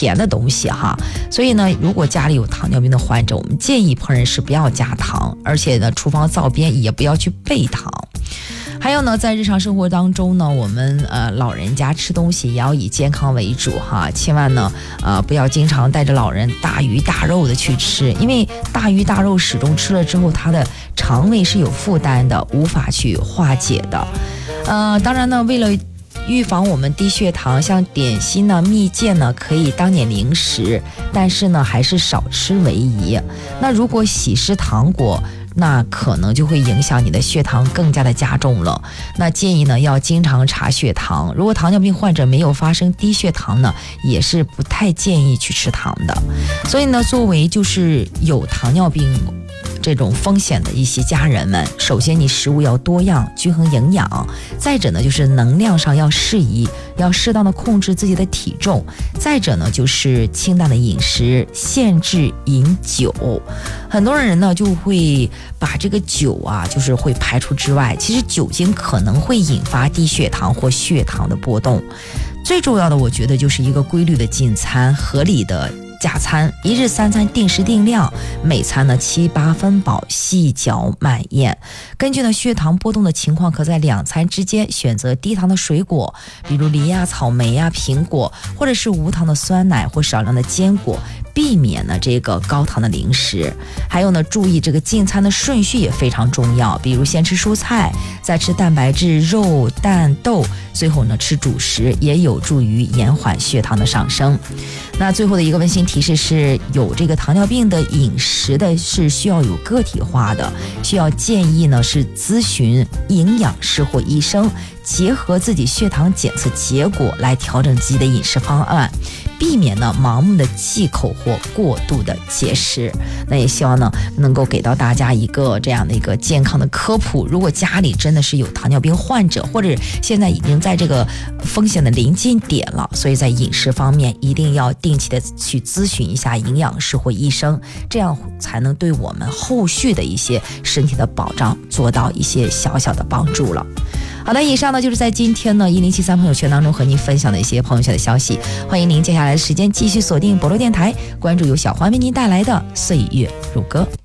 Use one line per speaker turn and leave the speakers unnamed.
甜的东西哈。所以呢，如果家里有糖尿病的患者，我们建议烹饪时不要加糖，而且呢，厨房灶边也不要去备糖。还有呢，在日常生活当中呢，我们老人家吃东西也要以健康为主哈，千万呢不要经常带着老人大鱼大肉的去吃，因为大鱼大肉始终吃了之后，他的肠胃是有负担的，无法去化解的。当然呢，为了预防我们低血糖，像点心呢、蜜饯呢，可以当点零食，但是呢，还是少吃为宜。那如果喜事糖果，那可能就会影响你的血糖更加的加重了。那建议呢要经常查血糖，如果糖尿病患者没有发生低血糖呢，也是不太建议去吃糖的。所以呢，作为就是有糖尿病这种风险的一些家人们，首先你食物要多样均衡营养，再者呢就是能量上要适宜，要适当的控制自己的体重，再者呢就是清淡的饮食，限制饮酒。很多人呢就会把这个酒啊就是会排除之外，其实酒精可能会引发低血糖或血糖的波动。最重要的我觉得就是一个规律的进餐，合理的加餐，一日3餐定时定量，每餐呢7、8分饱，细嚼慢咽。根据呢血糖波动的情况，可在2餐之间选择低糖的水果，比如梨呀、草莓呀、苹果，或者是无糖的酸奶或少量的坚果，避免呢这个高糖的零食。还有呢，注意这个进餐的顺序也非常重要，比如先吃蔬菜，再吃蛋白质、肉、蛋、豆，最后呢吃主食，也有助于延缓血糖的上升。那最后的一个温馨提示是，有这个糖尿病的饮食的是需要有个体化的，需要建议呢是咨询营养师或医生，结合自己血糖检测结果来调整自己的饮食方案，避免呢盲目的忌口或过度的节食。那也希望呢能够给到大家一个这样的一个健康的科普。如果家里真的是有糖尿病患者，或者现在已经在这个风险的临近点了，所以在饮食方面一定要定期的去咨询一下营养师或医生，这样才能对我们后续的一些身体的保障做到一些小小的帮助了。好的，以上呢就是在今天呢1073朋友圈当中和您分享的一些朋友圈的消息。欢迎您接下来的时间继续锁定博乐电台，关注由小欢为您带来的岁月如歌。